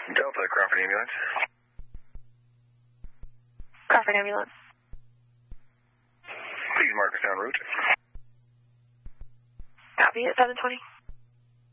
Delta, Crawford Ambulance. Crawford Ambulance. Please mark us en route. Copy at 720.